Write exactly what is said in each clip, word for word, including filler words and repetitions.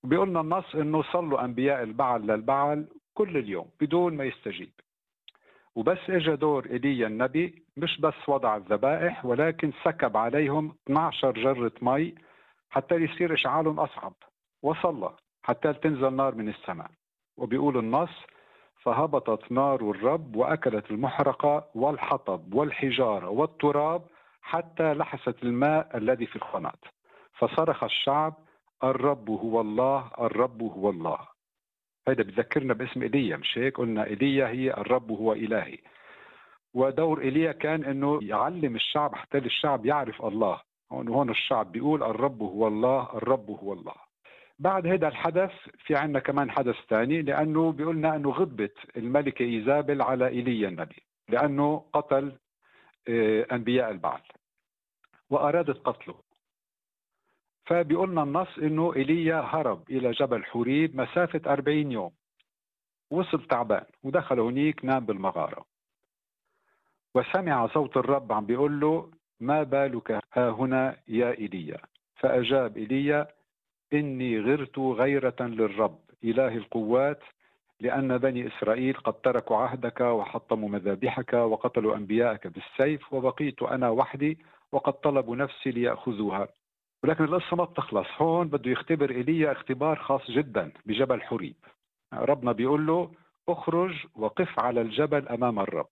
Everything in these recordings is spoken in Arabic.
بيقول لنا النص انه صلوا انبياء البعل للبعل كل اليوم بدون ما يستجيب. وبس اجى دور ايليا النبي مش بس وضع الذبائح، ولكن سكب عليهم اثنعش جرة مي حتى يصير اشعالهم اصعب، وصلى حتى تنزل نار من السماء. وبيقول النص: فهبطت نار الرب واكلت المحرقة والحطب والحجارة والتراب حتى لحست الماء الذي في القناة، فصرخ الشعب: الرب هو الله، الرب هو الله. هذا بذكرنا باسم ايليا، مش هيك؟ قلنا ايليا هي الرب هو إلهي. ودور ايليا كان انه يعلم الشعب حتى الشعب يعرف الله. هون هون الشعب بيقول الرب هو الله، الرب هو الله. بعد هذا الحدث في عندنا كمان حدث ثاني، لانه بيقولنا انه غضبت الملكة ايزابل على ايليا النبي لانه قتل انبياء البعل وارادت قتله. فبيقولنا النص انه ايليا هرب الى جبل حوريب مسافة أربعين يوم، وصل تعبان ودخل هنيك نام بالمغارة، وسمع صوت الرب عم بيقول له: ما بالك ها هنا يا إيليا؟ فأجاب إيليا: إني غرت غيرة للرب إله القوات، لأن بني إسرائيل قد تركوا عهدك وحطموا مذابحك وقتلوا أنبياءك بالسيف، وبقيت أنا وحدي وقد طلبوا نفسي ليأخذوها. ولكن القصة ما بتخلص هون، بده يختبر إيليا اختبار خاص جدا بجبل حوريب. ربنا بيقول له: اخرج وقف على الجبل أمام الرب.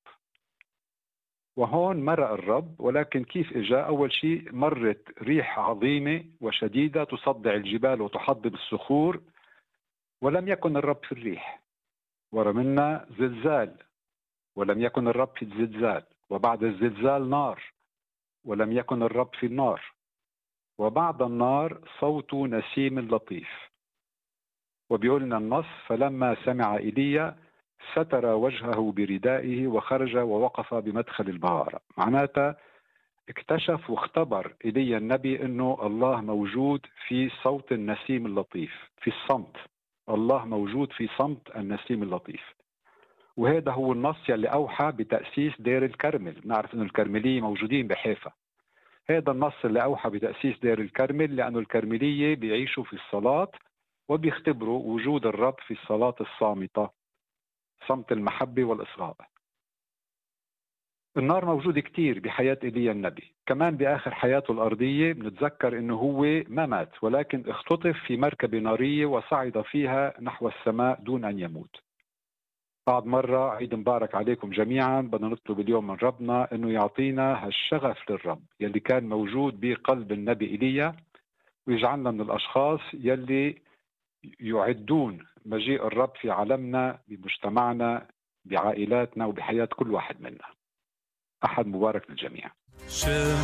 وهون مرق الرب، ولكن كيف إجا؟ أول شيء مرت ريح عظيمة وشديدة تصدع الجبال وتحضب الصخور، ولم يكن الرب في الريح. ورا منا زلزال، ولم يكن الرب في الزلزال. وبعد الزلزال نار، ولم يكن الرب في النار. وبعد النار صوت نسيم لطيف. وبيقول لنا النص: فلما سمع إيليا ستر وجهه بردائه وخرج ووقف بمدخل المغارة. معناتها اكتشف واختبر إيليا النبي انه الله موجود في صوت النسيم اللطيف، في الصمت. الله موجود في صمت النسيم اللطيف. وهذا هو النص يلي أوحى بتأسيس دير الكرمل. نعرف انه الكرملية موجودين بحيفا. هذا النص اللي أوحى بتأسيس دير الكرمل، لأنه الكرملية بيعيشوا في الصلاة وبيختبروا وجود الرب في الصلاة الصامتة، صمت المحبة والإصغاء. النار موجود كتير بحياة إيليا النبي. كمان بآخر حياته الأرضية بنتذكر إنه هو ما مات، ولكن اختطف في مركبة نارية وصعد فيها نحو السماء دون أن يموت. بعد مرة عيد مبارك عليكم جميعا. بدنا نطلب اليوم من ربنا إنه يعطينا هالشغف للرب يلي كان موجود بقلب النبي إيليا، ويجعلنا من الأشخاص يلي يعدون مجيء الرب في عالمنا، بمجتمعنا، بعائلاتنا، وبحياة كل واحد منا. أحد مبارك للجميع.